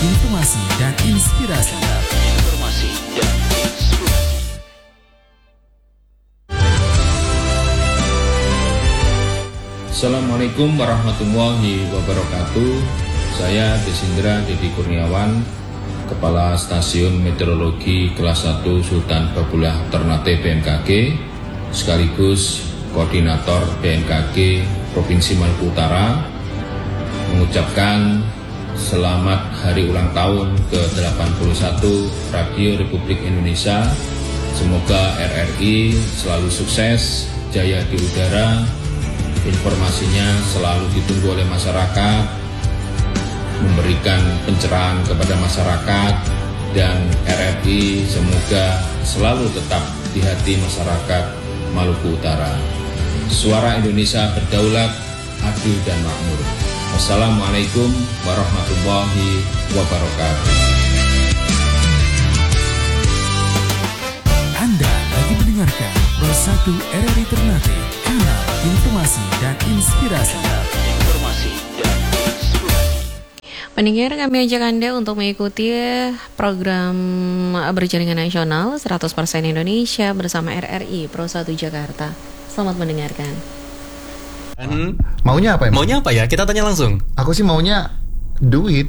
informasi dan inspirasi. Assalamualaikum warahmatullahi wabarakatuh. Saya Desindra Dedi Kurniawan, Kepala Stasiun Meteorologi Kelas 1 Sultan Babullah Ternate BMKG, sekaligus Koordinator BMKG Provinsi Maluku Utara, mengucapkan selamat hari ulang tahun ke-81 Radio Republik Indonesia. Semoga RRI selalu sukses, jaya di udara, informasinya selalu ditunggu oleh masyarakat, memberikan pencerahan kepada masyarakat, dan RRI semoga selalu tetap di hati masyarakat Maluku Utara. Suara Indonesia berdaulat, adil dan makmur. Wassalamualaikum warahmatullahi wabarakatuh. Anda lagi mendengarkan Pro 1 RRI Ternate, kanal informasi dan inspirasi. Pendengar, kami ajak Anda untuk mengikuti program berjaringan nasional 100% Indonesia bersama RRI Pro 1 Jakarta. Selamat mendengarkan. Maunya apa? Maunya apa ya? Kita tanya langsung. Aku sih maunya duit.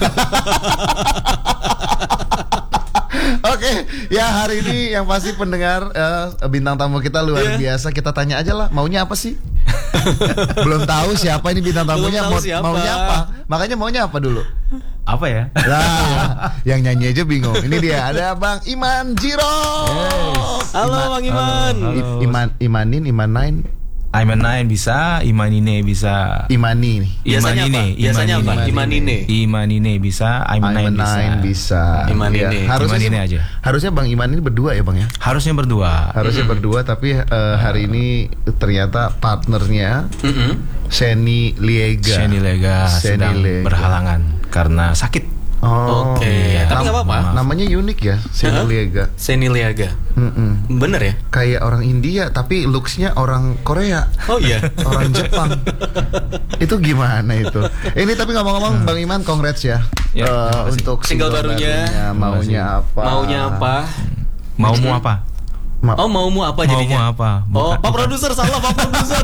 Oke, ya hari ini yang pasti pendengar bintang tamu kita luar biasa. Kita tanya aja lah, maunya apa sih? Belum tahu siapa ini bintang tamunya, maunya apa? Makanya maunya apa dulu? Apa ya? Lah, yang nyanyi aja bingung. Ini dia, ada Bang Iman Jiro. Halo Bang Iman. Imanin. Iman9 bisa, Imanine bisa. Imani nih. Biasanya apa? Imanine bisa, Iman9 bisa. Imanine. Ya, Imanine aja. Harusnya Bang Iman ini berdua ya Bang ya? Harusnya berdua. Tapi hari ini ternyata partnernya Seni Liega sedang berhalangan karena sakit. Oke. Tapi nggak apa-apa. Namanya unik ya, Seni Liega. Seni Liega. Bener ya? Kayak orang India tapi looks-nya orang Korea. Oh iya. Orang Jepang. Itu gimana itu? Ini tapi ngomong-ngomong Bang Iman, congrats ya, untuk single barunya. Maunya apa? Maumu apa? Maumu apa jadinya? Maumu apa? Pak Produser, salah Pak Produser.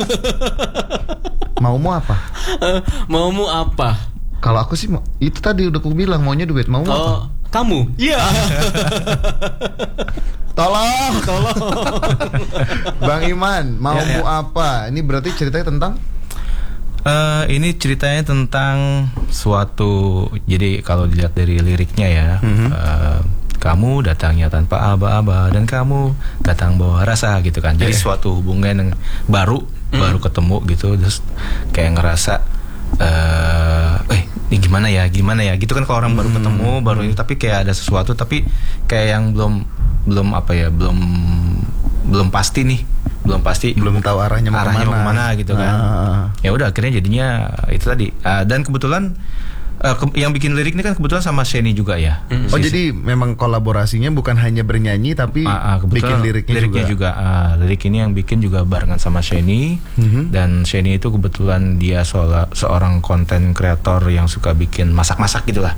Maumu apa? Maumu apa? Kalau aku sih itu tadi udah aku bilang maunya duit. Mau apa? Kamu? Iya. Tolong. Bang Iman, maumu apa? Ini berarti ceritanya tentang? Ini ceritanya tentang suatu. Jadi kalau dilihat dari liriknya ya, kamu datangnya tanpa aba-aba dan kamu datang bawa rasa gitu kan. Jadi suatu hubungan yang baru ketemu gitu, terus kayak ngerasa ini gimana ya gitu kan, kalau orang baru ketemu baru ini, tapi kayak ada sesuatu tapi kayak yang belum pasti, belum tahu arahnya mau kemana gitu kan. Ya udah akhirnya jadinya itu tadi, dan kebetulan yang bikin lirik ini kan kebetulan sama Sheni juga ya. Jadi memang kolaborasinya bukan hanya bernyanyi tapi bikin liriknya juga. Lirik ini yang bikin juga barengan sama Sheni. Dan Sheni itu kebetulan dia seorang konten kreator yang suka bikin masak-masak gitulah.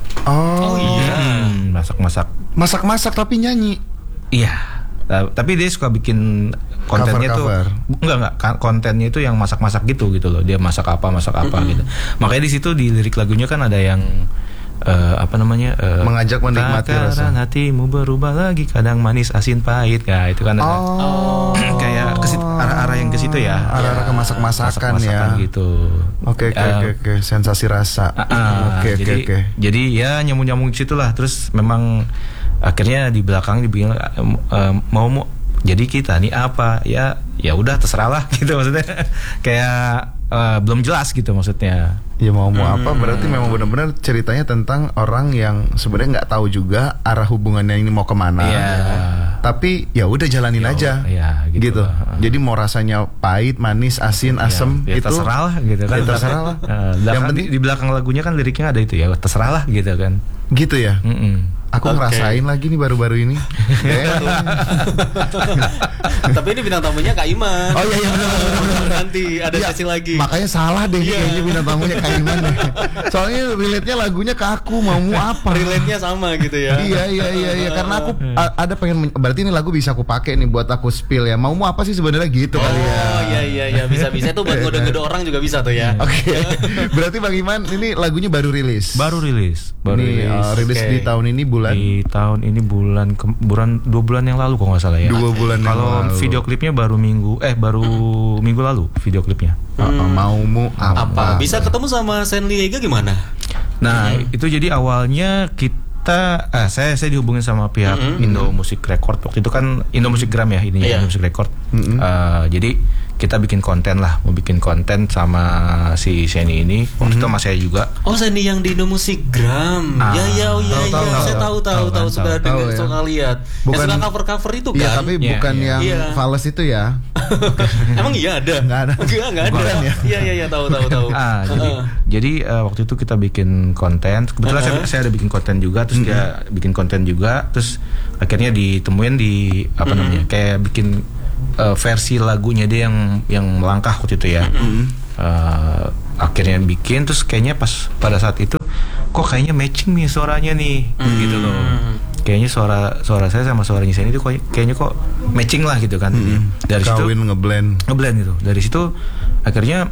Masak-masak tapi nyanyi. Iya. Tapi dia suka bikin kontennya cover. Enggak kontennya itu yang masak-masak gitu loh. Dia masak apa gitu. Makanya di situ di lirik lagunya kan ada yang mengajak menikmati rasa. Hatimu berubah lagi, kadang manis asin pahit. Nah, itu kan ada kayak arah-arah yang ke situ ya. Arah-arah ke masak-masakan ya. Gitu. Oke. Sensasi rasa. Oke. Jadi ya nyambung-nyambung situ lah. Terus memang akhirnya di belakang dibilang mau jadi kita nih apa ya udah terserah lah gitu, maksudnya kayak belum jelas gitu maksudnya. Ya mau apa berarti memang benar-benar ceritanya tentang orang yang sebenarnya nggak tahu juga arah hubungannya ini mau kemana. Tapi ya udah jalanin aja. Gitu. Jadi mau rasanya pahit, manis, asin, asem itu terserah lah gitu kan. Terserah lah. Yang penting di belakang lagunya kan liriknya ada itu ya, terserah lah gitu kan. Gitu ya. Aku ngerasain lagi nih baru-baru ini. Tapi ini bintang tamunya Kak Iman. Oh iya benar. Nanti ada sesi lagi. Makanya salah deh kayaknya bintang tamunya Kak Iman deh. Soalnya relate-nya lagunya ke aku, maumu apa? Relate-nya sama gitu ya. Iya. Karena aku ada pengen berarti ini lagu bisa aku pakai nih buat aku spill ya. Maumu apa sih sebenarnya gitu kali ya. Oh iya bisa tuh buat ngode-ngode orang juga bisa tuh ya. Oke. Berarti Bang Iman ini lagunya baru rilis. Baru rilis. Rilis di tahun ini bulan. Di tahun ini bulan 2 bulan yang lalu kalau nggak salah ya. 2 bulan yang Kalau lalu. video klipnya baru minggu lalu video klipnya. Maumu apa? Bisa ketemu sama Senli Ega gimana? Nah, itu jadi awalnya saya dihubungin sama pihak Indo Music Record. Waktu itu kan Indo Music Gram ya ininya, Indo Music Record. Jadi kita bikin konten lah, mau bikin konten sama si Seni ini. Waktu itu sama saya juga. Oh, Seni yang di Indo Music Gram. Iya. Saya tahu suka dengar, suka lihat. Yang suka cover itu kan. Iya, tapi bukan yang Fales itu ya. Emang iya ada? Nggak ada. Enggak ada. Bukan ya? Iya, tahu. Jadi waktu itu kita bikin konten. Kebetulan saya ada bikin konten juga, terus dia bikin konten juga, terus akhirnya ditemuin di apa namanya? Kayak bikin versi lagunya dia yang melangkah waktu itu ya. Akhirnya bikin, terus kayaknya pada saat itu kok kayaknya matching nih suaranya nih, gitu loh. Kayaknya suara saya sama suaranya Seni itu kayaknya kok matching lah gitu kan. Dari situ ngeblend gitu. Dari situ akhirnya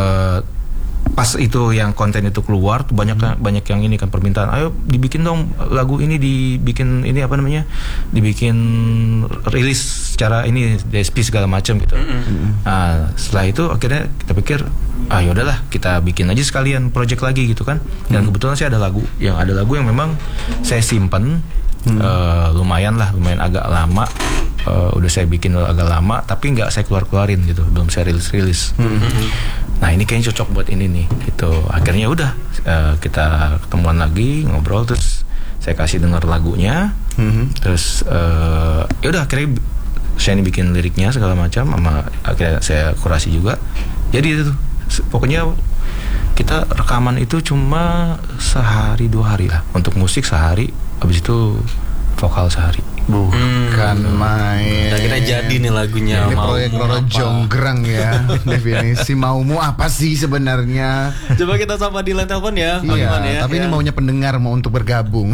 pas itu yang konten itu keluar tuh banyak yang ini kan permintaan, ayo dibikin dong lagu ini, dibikin ini apa namanya, dibikin rilis secara ini DSP segala macam gitu. Nah setelah itu akhirnya kita pikir yaudahlah kita bikin aja sekalian project lagi gitu kan. Dan kebetulan sih ada lagu yang memang saya simpen lumayan agak lama. Udah saya bikin agak lama tapi nggak saya keluarin gitu, belum saya rilis. Nah ini kayaknya cocok buat ini nih gitu. Akhirnya udah kita ketemuan lagi, ngobrol, terus saya kasih dengar lagunya. Terus udah akhirnya saya bikin liriknya segala macam, sama akhirnya saya kurasi juga. Jadi itu pokoknya kita rekaman itu cuma sehari 2 hari lah. Untuk musik sehari, habis itu vokal sehari. Bukan main. Kita jadi nih lagunya. Ini proyek Roro Jonggrang ya. Definisi maumu apa sih sebenarnya? Coba kita sapa di line telepon ya, Bang Iman ya. Tapi ini maunya pendengar mau untuk bergabung.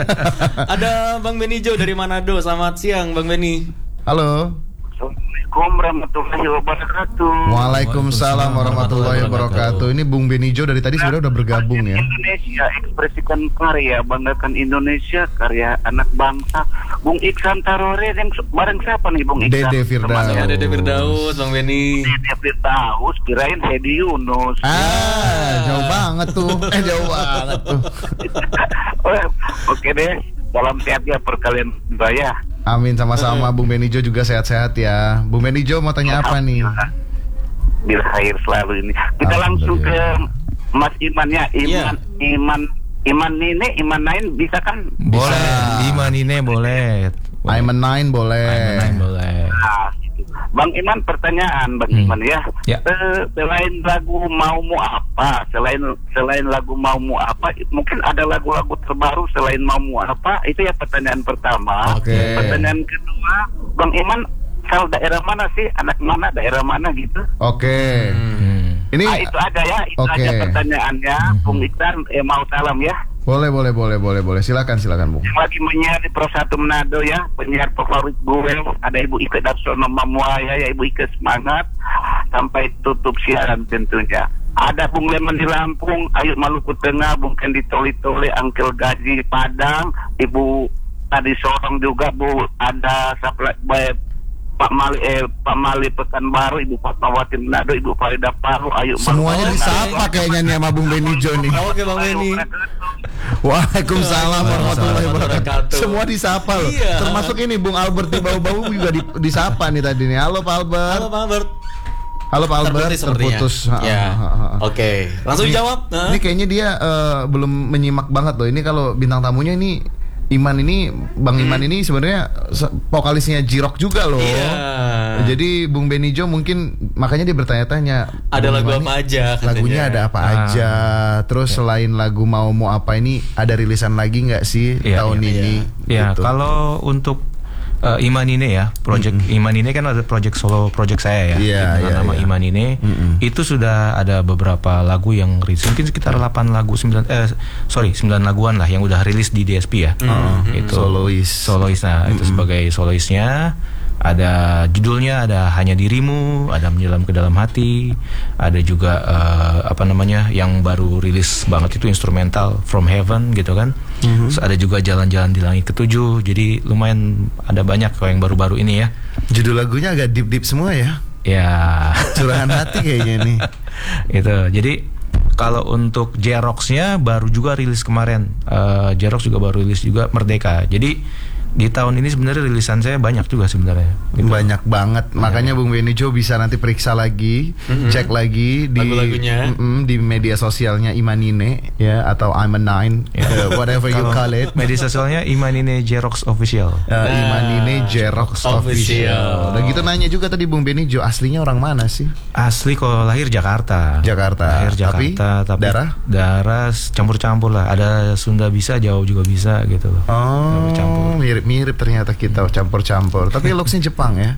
Ada Bang Beni Jo dari Manado. Selamat siang Bang Beni. Halo. Assalamualaikum warahmatullahi wabarakatuh. Waalaikumsalam warahmatullahi wabarakatuh. Ini Bung Benijo dari tadi sudah bergabung ya. Indonesia, ekspresikan karya, banggakan Indonesia, karya anak bangsa. Bung Iksan Tarore yang bareng siapa nih Bung Iksan? Dede Firdaus. Dede Firdaus, Bang Beni. Dede Firdaus, kirain Hedi Yunus. Jauh banget tuh. Jauh banget tuh. Oke deh, dalam sehat ya perkalian saya. Amin, sama-sama. Bung Benijo juga sehat-sehat ya. Bung Benijo mau tanya apa nih? Bil khair selalu ini. Kita langsung ke Mas Iman ya. Iman Nine, Iman Nain bisa kan? Boleh. Iman Nine boleh. Iman Nine boleh. Nah, gitu. Bang Iman, pertanyaan Bang Iman ya. Selain lagu Maumu Apa, selain lagu Maumu Apa, mungkin ada lagu-lagu terbaru selain Maumu Apa? Itu ya pertanyaan pertama. Pertanyaan kedua, Bang Iman asal daerah mana sih? Anak mana? Daerah mana gitu? Ini itu aja ya, itu aja pertanyaannya. Bung Iksan mau salam ya. Boleh. Silakan Bung. Yang lagi menyiar di Pro 1 Manado ya, penyiar favorit gue. Ada Ibu Ike Darsono Mamuaya ya, Ibu Ike semangat sampai tutup siaran tentunya. Ada Bung Leman di Lampung, Ayu Maluku Tengah, Bung Kendi Toli-Toli, Angkel Gaji Padang, Ibu tadi Sorong juga Bu, ada Pak Mali Pekanbaru, Ibu Fatmawati Manado, Ibu Farida Paru, Ayu semuanya disapa kayaknya nih sama Bung Benijo nih. Oke Bang Beni. Waalaikumsalam warahmatullahi wabarakatuh. Semua disapa loh. Iya. Termasuk ini Bung Albert di bau-bau juga disapa nih tadi nih. Halo Pak Albert. Halo Pak Albert, terputus. Ya. Oke, langsung dijawab. Ini kayaknya dia belum menyimak banget loh. Ini kalau bintang tamunya ini Iman ini, Bang Iman ini sebenarnya vokalisnya J-Rock juga loh. Iya. Jadi Bung Benijo mungkin makanya dia bertanya-tanya. Ada lagu apa aja? Katanya. Lagunya ada apa aja? Terus selain lagu Mau Apa ini ada rilisan lagi nggak sih tahun ini? Ya, gitu. kalau untuk Iman ini ya, project Iman ini kan ada project saya ya, dengan nama Iman ini. Itu sudah ada beberapa lagu yang rilis, mungkin sekitar 8 lagu, 9 laguan lah yang udah rilis di DSP ya. Itu solois. Nah, itu sebagai soloisnya. Ada judulnya, ada Hanya Dirimu, ada Menyelam ke Dalam Hati, ada juga yang baru rilis banget itu instrumental From Heaven gitu kan. Terus ada juga Jalan-Jalan di Langit Ketujuh. Jadi lumayan ada banyak kalau yang baru-baru ini ya. Judul lagunya agak deep semua ya. Ya, curahan hati kayaknya nih. Itu. Jadi kalau untuk J-Rocksnya baru juga rilis kemarin. J-Rocks juga baru rilis juga Merdeka. Jadi di tahun ini sebenarnya rilisan saya banyak juga sebenarnya. Gitu. Banyak banget. Makanya Bung Benijo bisa nanti periksa lagi, cek lagi di lagu-lagunya di media sosialnya Imanine ya, atau Imanine, whatever you call it. Media sosialnya Imanine J-Rocks Official. Imanine J-Rocks Official. Dan gitu nanya juga tadi Bung Benijo, aslinya orang mana sih? Asli kalau lahir Jakarta. Lahir Jakarta, tapi darah campur-campur lah. Ada Sunda bisa, Jawa juga bisa gitu loh. Oh, campur. Mirip ternyata kita campur-campur. Tapi looksnya Jepang ya.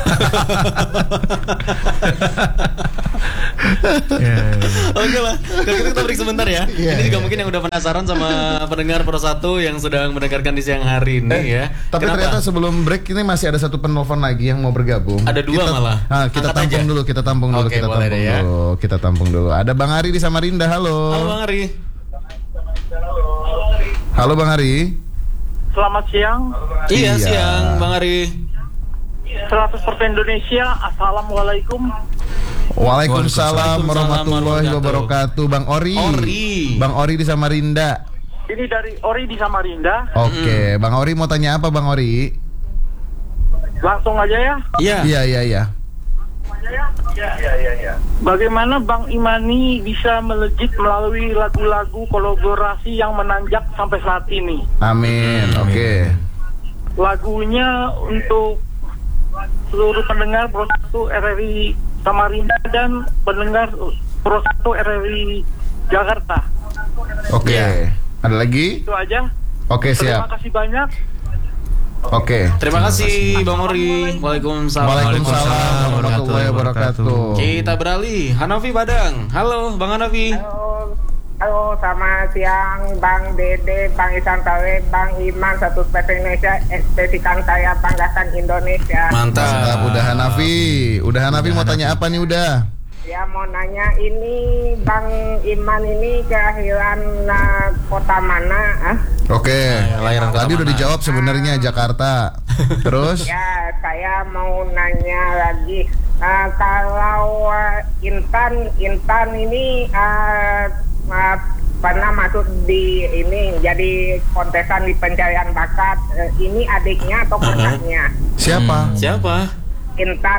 Oke lah, kalau gitu kita break sebentar ya. Ini juga mungkin yang udah penasaran sama pendengar Pro 1 yang sedang mendengarkan di siang hari ini ya. Tapi ternyata sebelum break ini masih ada satu penelpon lagi yang mau bergabung. Ada dua malah. Kita tampung dulu. Kita tampung dulu. Ada Bang Ari di Samarinda. Halo. Halo Bang Ari. Halo Bang Ari. Selamat siang. Iya, siang Bang Ari. 100% Indonesia. Assalamualaikum. Waalaikumsalam warahmatullahi wabarakatuh. Bang Ori. Bang Ori di Samarinda. Ini dari Ori di Samarinda. Oke, Bang Ori mau tanya apa Bang Ori? Langsung aja ya. Iya. Bagaimana Bang Imani bisa melejit melalui lagu-lagu kolaborasi yang menanjak sampai saat ini? Amin. Oke. Lagunya untuk seluruh pendengar Pro 1 RRI Samarinda dan pendengar Pro 1 RRI Jakarta. Oke. Ada lagi? Itu aja. Oke, siap. Terima kasih banyak. Oke. Terima kasih Bang Ori. Waalaikumsalam warahmatullahi wabarakatuh. Kita beralih Hanafi Padang. Halo Bang Hanafi. Halo, selamat siang Bang Dede, Bang Isan Tawe, Bang Iman, satu Indonesia, ekspedisikan saya banggakan Indonesia. Mantap. Udah Hanafi mau tanya apa nih udah? Ya mau nanya ini Bang Iman ini kelahiran kota mana? Oke. Tadi udah dijawab sebenarnya Jakarta. Terus? Ya saya mau nanya lagi kalau Intan ini pernah masuk di ini jadi kontesan di pencarian bakat. Ini adiknya atau kakaknya? Siapa? Intan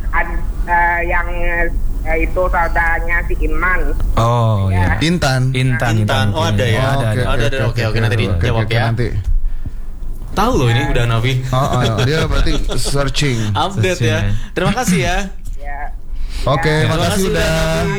yang itu saudaranya si Iman. Oh ya. Intan. Oh ada ya. Ada. Oke nanti dijawab ya. Tahu loh ini udah Nafi. Dia berarti searching. Update ya. Terima kasih ya. Oke, makasih udah.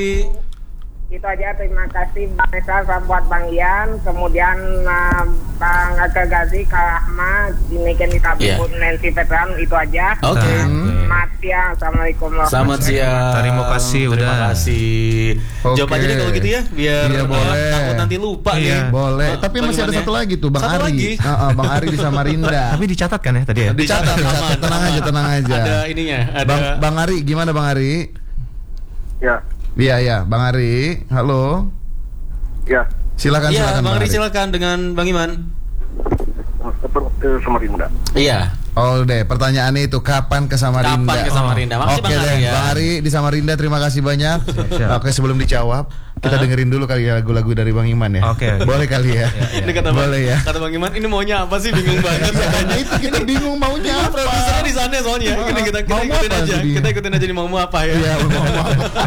Itu aja, terima kasih Bang Esal, buat Bang Ian, kemudian Bang Aga Gazi, Kak Ahmad, ini kan ditabung Nancy Veteran, itu aja. Oke. Selamat siang, assalamualaikum. Selamat siang. Terima kasih udah. Terima kasih. Jawab aja deh kalau gitu ya, biar takut nanti lupa nih. Boleh. Tapi masih ada satu lagi tuh, Bang Ari. Bang Ari di Samarinda. Tapi dicatat kan ya tadi ya? Dicatat. Tenang aja. Ada ininya. Ada. Bang Ari, gimana Bang Ari? Iya, Bang Ari. Halo. Ya. Silakan Bang Ari silakan dengan Bang Iman. Ke Samarinda. Iya. Oh deh, pertanyaannya itu kapan ke Samarinda? Makasih Bang Ari ya. Bang Ari di Samarinda, terima kasih banyak. Oke, sebelum dijawab, kita dengerin dulu kali lagu-lagu dari Bang Iman ya. Oke. Boleh kali ya. Ini kata Bang Iman, ini maunya apa sih? Bingung banget. Itu kita bingung maunya apa. Produsernya di sana soalnya. Kita ikutin aja. Kita ikutin aja nih mau apa ya. Iya, mau apa.